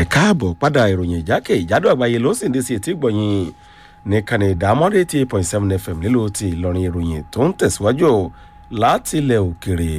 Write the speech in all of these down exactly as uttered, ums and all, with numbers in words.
ẹ káàbọ̀ padà ìròyìn ìjákè ìjádọ̀ àgbáyé ló sì ń dé sí etí gbọ̀nyìn ní kànnì ìdámọ́dé eighty eight point seven F M nílùú ti Ìlọrin. ìròyìn tó ń tẹ̀síwájú láti ilẹ̀ òkèrè.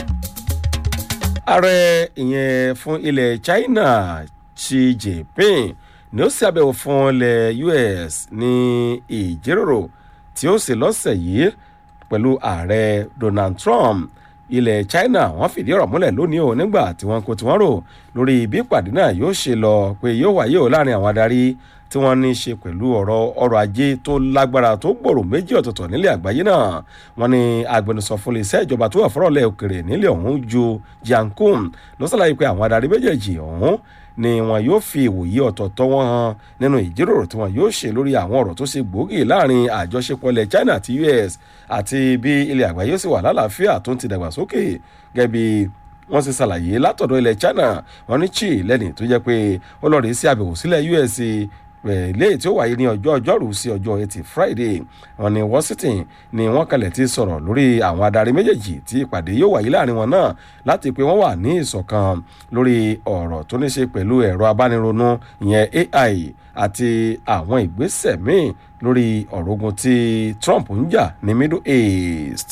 ààrẹ ìyẹn fún ilẹ̀ China Xi Jinping ni ó sì àbẹ̀wò fún ilẹ̀ U S ní ìjíròrò tí ó sì lọ́sẹ̀ yìí pẹ̀lú ààrẹ Donald Trump. ilẹ̀ China wọ́n fìdí ọ̀rọ̀ múlẹ̀ lónìí o nígbà tí wọ́n kó tí wọ́n rò lórí bí ìpàdé náà yóò ṣe lọ pé yóò wáyé o láàrin àwọn adarí tí wọ́n ní í ṣe pẹ̀lú ọ̀rọ̀ ọrọ̀ ajé tó lágbára tó gbòòrò méjì ọ̀tọ̀ọ̀tọ̀ nílẹ̀ àgbáyé náà. wọ́n ní agbẹnusọ fún iléeṣẹ́ ìjọba tó wà fọ́rọ̀lẹ́ òkèrè nílẹ̀ ọ̀hún ju Jiankun ló ṣàlàyé pé àwọn adarí méjèèjì ọ̀hún ni wọn yóò fi ìwòye ọ̀tọ̀ọ̀tọ̀ wọn hàn nínú ìjíròrò tí wọn yóò ṣe lórí àwọn ọ̀rọ̀ tó ṣe gbòógì láàrin àjọṣepọ̀ ilẹ̀ China àti U S àti bí ilẹ̀ àgbáyé sì wà lálàáfíà tó ń ti dàgbàsókè gẹ́gẹ́ bí wọ́n sì ṣàlàyé látọ̀dọ̀ ilẹ̀ China. wọ́n ní Xi lẹ́ni tó jẹ́ pé ó lọ rí sí àbẹ̀wò sílẹ̀ U S léyìí tí ó wáyé ní ọjọ́ ọjọ́rú sí ọjọ́ ẹtì Friday. wọ́n ní Washington ni wọ́n kalẹ̀ ti sọ̀rọ̀ lórí àwọn adarí méjèèjì tí ìpàdé yóò wáyé láàrin wọn náà láti pé wọ́n wà ní ìṣọ̀kan lórí ọ̀rọ̀ tó ní ṣe pẹ̀lú ẹ̀rọ abánironú ìyẹn A I àti àwọn ìgbésẹ̀ míì lórí ọ̀rọ̀ ogun tí Trump ń jà ní Middle East.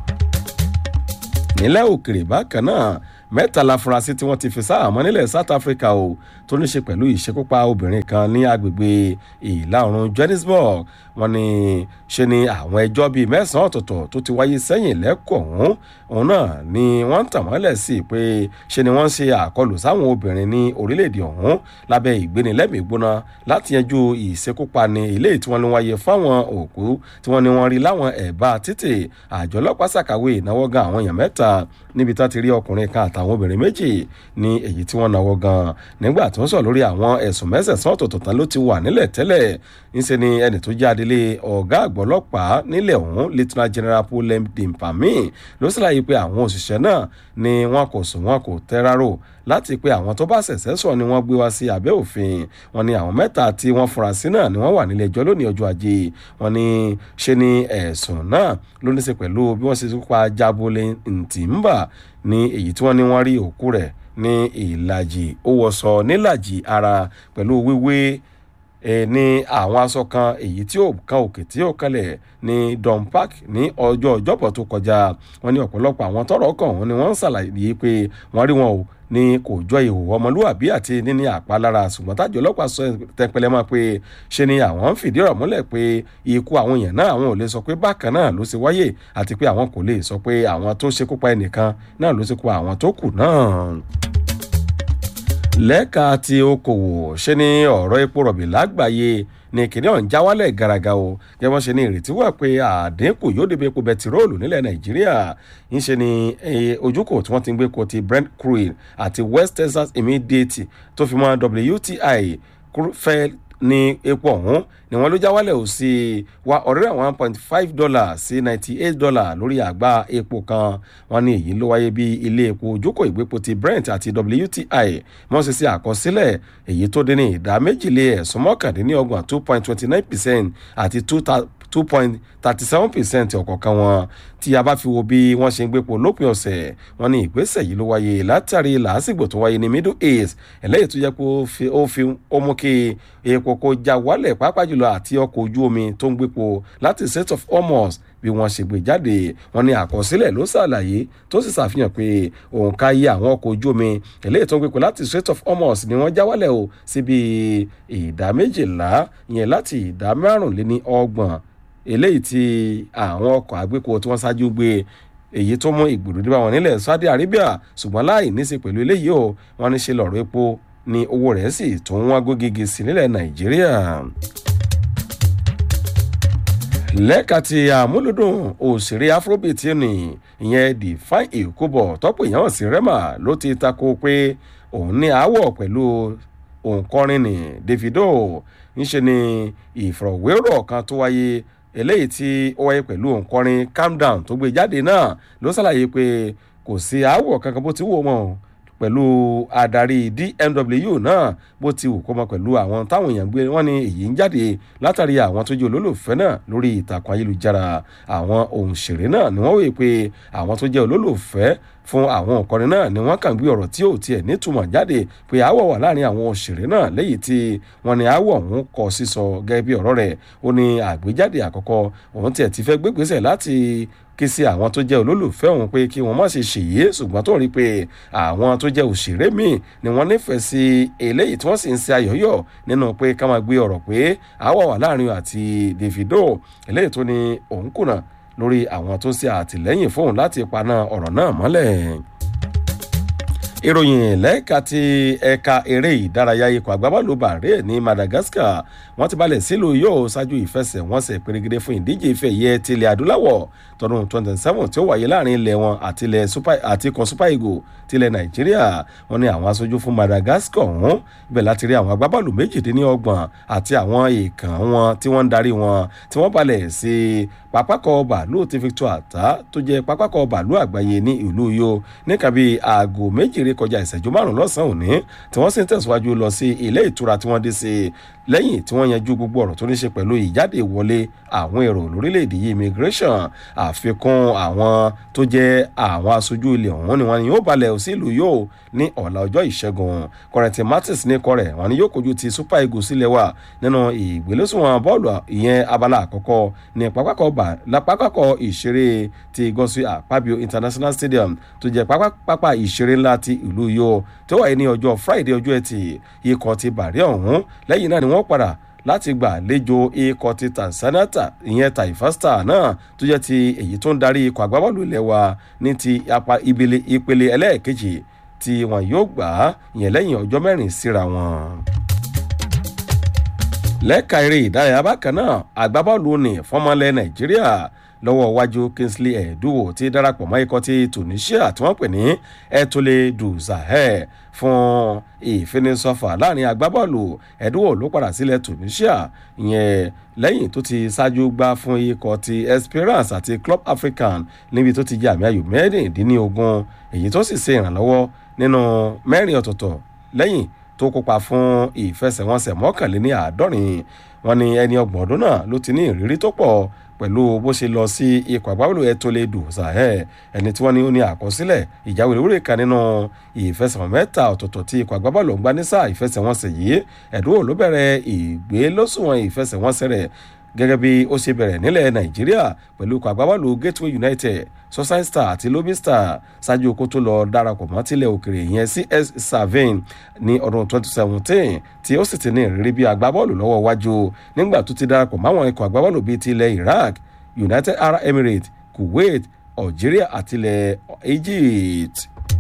nílẹ̀ òkèrè bákan náà mẹ́ta láfúrásì tí wọ́n ti fi sáàmọ́ nílẹ̀ South Africa o tó ní ṣe pẹ̀lú ìṣekúpa obìnrin kan ní agbègbè ìlà oòrùn Johannesburg. wọ́n ní ṣe ni àwọn ẹjọ́ bíi mẹ́sàn-án ọ̀tọ̀ọ̀tọ̀ tó ti wáyé sẹ́yìn lẹ́kọ̀ọ́ ọ̀hún òun náà ni wọ́n ń tàn mọ́lẹ̀ sí pé ṣe ni wọ́n ń ṣe àkọlù sáwọn obìnrin ní orílẹ̀-èdè ọ̀hún lábẹ́ ìgbénilẹ́mìí gbóná láti yanjú ìṣekúpani ilé tí wọ́n lè wáyé fáwọn òkú tí wọ́n ní wọ́n rí láwọn ẹ̀bá títì. àjọ ọlọ́pàá ṣàkàwé ìnáwó gan àwọn èèyàn mẹ́ta níbi tá ti rí ọkùnrin kan àtàwọn obìnrin méjì ní èyí tí wọ́n náwó gan. nígbà tó ń sọ lórí àwọn ẹ̀sùn mẹ́sẹ̀sán ọ̀tọ̀ọ̀tọ̀ tán ló ti wà nílẹ̀ tẹ́lẹ̀ ńṣe ni ẹni tó jẹ́ adelé ọ̀gá àgbọ̀ ọlọ́pàá nílẹ̀ ọ̀hún Lieutenant General Paul Dimpami ló ṣàlàyé pé àwọn òṣìṣẹ́ náà ni wọn kò sùn wọn kò tẹ́rárò láti pé àwọn tó bá ṣẹ̀ṣẹ̀ sọ ni wọ́n gbé wá sí abẹ́ òfin. wọ́n ní àwọn mẹ́ta tí wọ́n fura sí náà ni wọ́n wà nílé ẹjọ́ lónìí ọjọ́ ajé. wọ́n ní ṣe ni ẹ̀sùn náà ló ní í ṣe pẹ̀lú bí wọ́n ṣe pa Jabole Ntimba ní èyí tí wọ́n ní wọ́n rí òkú rẹ̀ ní ìlàjì ó wọṣọ nílàjì ara pẹ̀lú wíwé ní àwọn aṣọ kan èyí tí ó kan òkè tí ó kalẹ̀ ní Don Park ní ọjọ́ ọjọ́bọ̀ tó kọjá. wọ́n ní ọ̀pọ̀lọpọ̀ àwọn tọ́rọ̀ kàn wọ́n ni wọ́n ń ṣàlàyé pé wọ́n rí wọn o ní kò jọ ìhòòhò ọmọlúwàbí àti níní àpalára ṣùgbọ́n tájọ ọlọ́pàá sọ tẹpẹlẹ mọ́ pé ṣe ni àwọn ń fìdí ọ̀rọ̀ múlẹ̀ pé ikú àwọn èèyàn náà àwọn ò lè sọ pé bákan náà ló ṣe wáyé àti pé àwọn kò lè sọ pé àwọn tó ṣekú pa ẹnìkan náà ló ṣekú àwọn tó kù náà. lẹ́ka ti okòwò ṣe ni ọ̀rọ̀ epo rọ̀bì lágbàáyé ní kìnìún ọ̀hún já wálẹ̀ gàràgà o gẹ́gẹ́ wọ́n ṣe ní ìrètí wà pé àdínkù yóò dé bí epo bẹtiróòlù nílẹ̀ Nàìjíríà. ń ṣe ni ojúkò tí wọ́n ti ń gbé ko ti Brent crude àti West Texas Intermediate tó fi mọ́ W T I fẹ́ ní epo ọ̀hún ni wọ́n ló já wálẹ̀ ò sí wa ọ̀rẹ́rẹ́ one point five dollars sí ninety eight dollars lórí àgbá epo kan. wọ́n ní èyí ló wáyé bí ilé epo ojúkò ìgbépo ti Brent àti W T I wọ́n ṣe sí àkọsílẹ̀ èyí tó dé ní ìdá méjìlé ẹ̀sùn mọ́kàndínlọ́gbọ̀n two point twenty nine percent àti two point thirty seven percent ọ̀kọ̀ọ̀kan wọn. tí a bá fi wo bí wọ́n ṣe ń gbépo lópin ọ̀sẹ̀ wọ́n ní ìgbésẹ̀ yìí ló wáyé látàrí làásìgbò tó wáyé ní Middle East eléyìí tó jẹ́ pé ó fi ó mú kí epo kó já wálẹ̀ pàápàá jùlọ àti ọkọ̀ ojú omi tó ń gbépo láti Strait of Hormuz bí wọ́n ṣe gbé jáde. wọ́n ní àkọsílẹ̀ ló ṣàlàyé tó sì ṣàfihàn pé òǹkà iye àwọn ọkọ̀ ojú omi eléyìí tó ń gbépo láti Strait of Hormuz ni wọ́n já wálẹ̀ o síbi ìdá méjìlá ìyẹn láti ìdá márùnléní ọgbọ̀n eléyìí tí àwọn ọkọ̀ àgbépo tí wọ́n ṣáájú gbé èyí tó mú ìgbòdò dé bá wọn nílẹ̀ Saudi Arabia ṣùgbọ́n láì ní í ṣe pẹ̀lú eléyìí o wọ́n ní ṣe lọ́rọ̀ epo ní owó rẹ̀ sì tó ń wá gógége sí nílẹ̀ Nàìjíríà. lẹ́ka ti àmúlòdùn òṣèré afrobeat ni ìyẹn Define Ikubo tọ́pọ̀ èèyàn sí Rema ló ti tako pé òun ní aáwọ̀ pẹ̀lú òǹkọrin ní Davido. ńṣe ni ìfọ̀rọ̀wérọ̀ kan tó wáyé eléyìí tí ó wáyé pẹ̀lú òǹkọrin Calm Down tó gbé jáde náà ló ṣàlàyé pé kò sí aáwọ̀ kankan bó ti wò mọ́ pẹ̀lú adarí D M W náà bó ti wù kó mọ pẹ̀lú àwọn táwọn èèyàn gbé wọ́n ní èyí ń jáde látàrí àwọn tó jẹ́ olólùfẹ́ náà lórí ìtàkùn ayélujára. Àwọn òǹṣèré náà ni wọ́n wí pé àwọn tó jẹ́ olólùfẹ́ fún àwọn òǹkọrin náà ni wọ́n kàn gbé ọ̀rọ̀ tí ò tiẹ̀ nítumọ̀ jáde pé aáwọ̀ wà láàrin àwọn òṣèré náà lẹ́yìn tí wọ́n ní aáwọ̀ ọ̀hún kọ sísọ gẹ́gẹ́ bí ọ̀rọ̀ rẹ̀. Ó ní àgbéjáde àkọ́kọ́ òun tiẹ̀ ti fẹ́ gbégbésẹ̀ láti kí sí àwọn tó jẹ́ olólùfẹ́ òun pé kí wọ́n má ṣe ṣèyí ṣùgbọ́n tó rí pé àwọn tó jẹ́ òṣèré míì ni wọ́n nífẹ̀ẹ́ sí eléyìí tí wọ́n sì ń ṣe ayọ̀yọ̀ nínú pé ká máa gbé ọ̀rọ̀ pé aáwọ̀ wà láàrin àti Davido eléyìí tó ní òun kùnà lórí àwọn tó ṣe àtìlẹ́yìn fóun láti paná ọ̀rọ̀ náà mọ́lẹ̀. Ìròyìn lẹ́ka ti ẹ̀ka eré ìdárayá ikọ̀ agbábọ́ọ̀lù Bahrain ní Madagascar wọ́n ti balẹ̀ sílùú yóò ṣáájú ìfẹsẹ̀wọnsẹ̀ pérégedé fún ìdíje ife ẹ̀yẹ tilẹ̀ adúláwọ̀ tọdún twenty twenty seven tí ó wáyé láàrin ilẹ̀ wọn àti ikọ̀ Super Eagles tilẹ̀ Nàìjíríà. Wọ́n ní àwọn aṣojú fún Madagascar ọ̀hún ibẹ̀ láti rí àwọn agbábọ́ọ̀lù méjìdínlọ́gbọ̀n àti àwọn èèkàn wọn tí wọ́n ń darí wọn tí wọ́n balẹ̀ sí pápákọ̀ bàálù ti Victor Ata tó jẹ́ pápákọ̀ bàálù àgbáyé ní ìlú Uyo níkan bíi aago méjì ré kọjá ìṣẹ́jú márùn-ún lọ́sàn-án òní tí wọ́n sì ń tẹ̀síwájú lọ sí ilé ìtura tí wọ́n dé sí lẹ́yìn tí wọ́n yanjú gbogbo ọ̀rọ̀ tó ní ṣe pẹ̀lú ìjáde ìwọlé àwọn èrò lórílẹ̀‐èdè yìí immigration. Àfikún àwọn tó jẹ́ àwọn aṣojú ilé ọ̀hún ni wọ́n ní yóò balẹ̀ sí ìlú yóò ní ọ̀la ọjọ́ ìṣẹ́gun. Corentin Martins ní kọrẹ̀ wọ́n ní yóò kojú ti Super Eagles sílẹ̀ wà nínú ìgbélésùnwọ̀n bọ́ọ̀lù ìyẹn abala àkọ́kọ́ ní pápákọ̀ ìṣeré ti Godswill Akpabio International Stadium tó jẹ́ pápá ìṣeré ńlá ti ìlú yóò tó wáyé ní ọjọ́ Friday ọjọ́ ẹtì. Ikọ̀ ti Bahrain ọ̀hún lẹ́yìn náà ni wọ́n padà láti gbà àlejò ikọ̀ ti Tanzania ìyẹn Taifa Stars náà tó jẹ́ ti èyí tó ń darí ikọ̀ agbábọ́ọ̀lù ilẹ̀ wa ní ti ìpele ẹlẹ́ẹ̀kejì tí wọn yóò gbà ìyẹn lẹ́yìn ọjọ́ mẹ́rin síra wọn. Lẹ́ka eré ìdárayá bákan náà agbábọ́ọ̀lù ní fọ́mọlẹ̀ Nàìjíríà lọ́wọ́ wájú Kingsley Eduwo ti darapọ̀ mọ́ ikọ̀ ti Tunisia tí wọ́n pè ní Etoile du Sahel fún ìfinisọ́fà láàrin agbábọ́ọ̀lù. Eduwo ló padà sílẹ̀ Tunisia ìyẹn lẹ́yìn tó ti ṣáájú gbá fún ikọ̀ ti Esperance àti Club African níbi tó ti jẹ́ àmì ayò mẹ́rìndínlógún èyí tó sì ṣe ìrànlọ́wọ́ nínú mẹ́rin ọ̀tọ̀ọ̀tọ̀ lẹ́yìn tó kópa fún ìfẹsẹ̀wọnsẹ̀ mọ́kànléní àádọ́rin. Wọ́n ní ẹni ọgbọ̀n ọdún náà ló ti ní ìrírí tó pọ̀ pẹ̀lú bó ṣe lọ sí ikọ̀ agbábọ́ọ̀lù Etoile du Sahel ẹni tí wọ́n ní ó ní àkọsílẹ̀ ìjáwé olúborí kan nínú ìfẹsẹ̀wọ̀n mẹ́ta ọ̀tọ̀ọ̀tọ̀ tí ikọ̀ agbábọ́ọ̀lù ń gbá ní sáà ìfẹsẹ̀wọnsẹ̀ yìí. Eduwo ló bẹ̀rẹ̀ ìgbélóṣùwọ̀n ìfẹsẹ̀wọnsẹ̀ rẹ̀ gẹ́gẹ́ bí ó ṣe bẹ̀rẹ̀ nílẹ̀ Nàìjíríà pẹ̀lú ikọ̀ agbábọ́ọ̀lù Gateway United, Sunshine Star àti Lobi Star ṣáájú kó tó lọ darapọ̀ mọ́ tilẹ̀ òkèrè ìyẹn C S Savagne ní ọdún twenty seventeen tí ó sì ti ní ìrírí bí agbábọ́ọ̀lù lọ́wọ́ wájú nígbà tó ti darapọ̀ máwọn ikọ̀ agbábọ́ọ̀lù bíi tilẹ̀ Iraq, United Arab Emirates, Kuwait, Algeria àtilẹ̀ Egypt.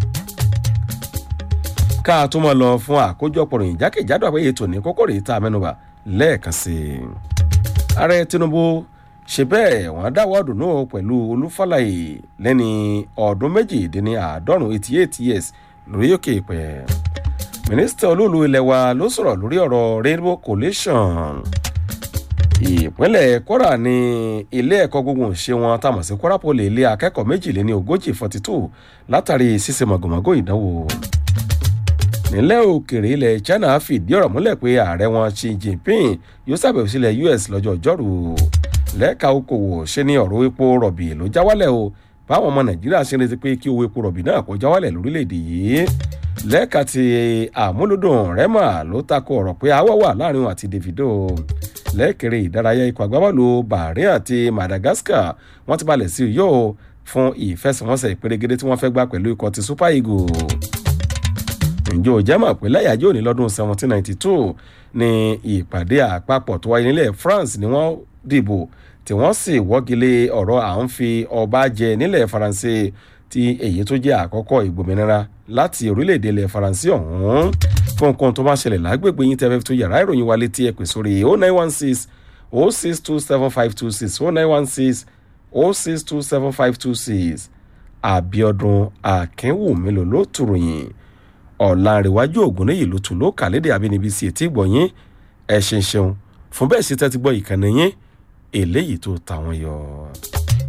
Ká tó mọ́ lọ fún àkójọpọ̀ ìròyìn jákèjádò àgbáyé tòní kókó rèé tá a mẹ́nubà lẹ́ẹ̀kan sí i. Ààrẹ Tinubu ṣe bẹ́ẹ̀ wọ́n dáwọ́ dùnú pẹ̀lú Olúfálàyé lẹ́ni ọdún méjìdínláàádọ́rùn eighty eight years lórí òkè ìpẹ́. Mínísítà olúùlú ilẹ̀ wa ló sọ̀rọ̀ lórí ọ̀rọ̀ Rainbow Coalition. Ìpínlẹ̀ Kwara ní ilé ẹ̀kọ́ gbogbo ṣe wọn tá a mọ̀ sí Kwara Poly ilé akẹ́kọ̀ọ́ méjìléní ogójì forty two látàrí ṣíṣe mọ̀gòmọ́gò ìdánwò. Nílẹ̀ òkèrè ilẹ̀ China fìdí ọ̀rọ̀ múlẹ̀ pé ààrẹ wọn Xi Jinping yóò ṣàbẹ̀wò sílẹ̀ U S lọ́jọ́ ọjọ́rú. Lẹ́ka okòwò ṣe ní ọ̀rọ̀ epo rọ̀bì ló já wálẹ̀ o báwọn ọmọ Nàìjíríà ṣe ń retí pé kí owó epo rọ̀bì náà kó já wálẹ̀ lórílẹ̀‐èdè yìí. Lẹ́ka ti àmúlùdùn Rema ló tako ọ̀rọ̀ pé àwọ̀ wà láàrin wọn àti Davido. Lẹ́kẹ̀rẹ̀ ìdárayá ikọ̀ agbábọ́ọ̀lù Bahrain àti Madagascar wọ́n ti balẹ̀ sí yóò fún ìfẹsẹ̀wọnsẹ̀ ìpèrègede tí wọ́n fẹ́ gbá pẹ̀lú ikọ̀ ti Super Eagles. Ǹjẹ́ ò jẹ́ mọ̀ pé láyàjọ́ òní lọ́dún seventeen ninety two ní ìpàdé àpapọ̀ tó wáyé nílẹ̀ France ni wọ́n dìbò tí wọ́n sì wọ́gilé ọ̀rọ̀ à ń fi ọba jẹ nílẹ̀ Faransé tí èyí tó jẹ́ àkọ́kọ́ ìgbòmìnira láti orílẹ̀-èdè ilẹ̀ Faransé ọ̀hún. Fún nǹkan tó máa ṣẹlẹ̀ lágbègbè yín tẹ́fẹ́ tó yàrá ìròyìn wa létí ẹ pè sórí oh nine one six oh six two seven five two six oh nine one six oh six two seven five two six. Àbíọ́dún Akínwùmí ló ló tùròyìn. Ọ̀làǹrẹ̀wájú Ògúnníyì ló tún ló kà lédè àbínibí sí etí gbọ̀nyín ẹ ṣeun ṣeun fún bẹ́ẹ̀ sí tẹ́tí gbọ́ ìkànnì yín eléyìí tó tàwọn yọ.